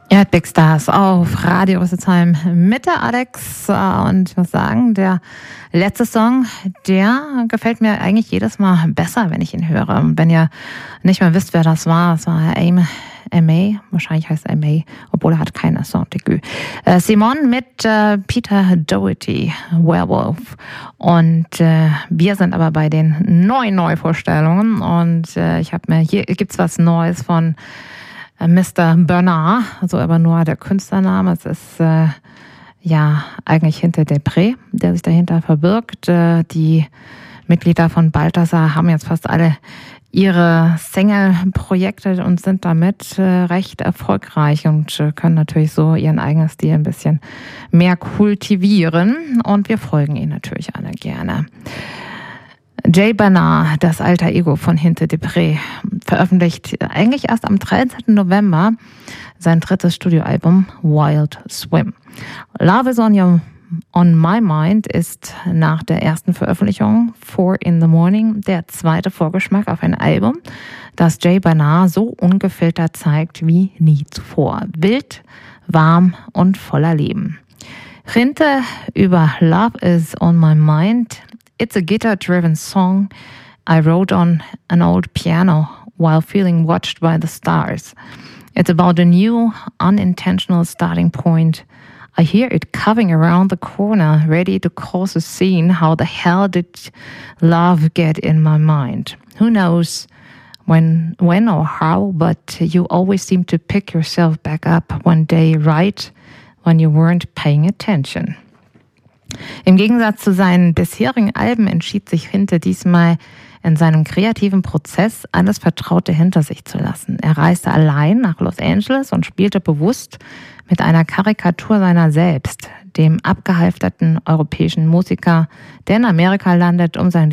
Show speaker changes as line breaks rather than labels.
Ihr hört Big Stars auf Radio Rüsselsheim mit der Alex. Und ich muss sagen, der letzte Song, der gefällt mir eigentlich jedes Mal besser, wenn ich ihn höre. Und wenn ihr nicht mehr wisst, wer das war M.A., wahrscheinlich heißt er M.A., obwohl er hat keine Sounddegré. Simon mit Peter Doherty, Werewolf. Und wir sind aber bei den Neuvorstellungen. Und hier gibt's was Neues von Mr. Bernard, also aber nur der Künstlername. Es ist eigentlich Hinte Depré, der sich dahinter verbirgt. Die Mitglieder von Balthasar haben jetzt fast alle ihre Single-Projekte und sind damit recht erfolgreich und können natürlich so ihren eigenen Stil ein bisschen mehr kultivieren. Und wir folgen ihnen natürlich alle gerne. Jay Bernard, das alter Ego von Hinte Depré, veröffentlicht eigentlich erst am 13. November sein drittes Studioalbum Wild Swim. Love is on My Mind ist nach der ersten Veröffentlichung 4 in the Morning der zweite Vorgeschmack auf ein Album, das Jay Bernard so ungefiltert zeigt wie nie zuvor. Wild, warm und voller Leben. Hinte über Love is on My Mind. It's a guitar-driven song I wrote on an old piano while feeling watched by the stars. It's about a new, unintentional starting point. I hear it coming around the corner, ready to cause a scene. How the hell did love get in my mind? Who knows when or how, but you always seem to pick yourself back up one day right when you weren't paying attention. Im Gegensatz zu seinen bisherigen Alben entschied sich Hinte diesmal in seinem kreativen Prozess, alles Vertraute hinter sich zu lassen. Er reiste allein nach Los Angeles und spielte bewusst mit einer Karikatur seiner selbst, dem abgehalfterten europäischen Musiker, der in Amerika landet, um sein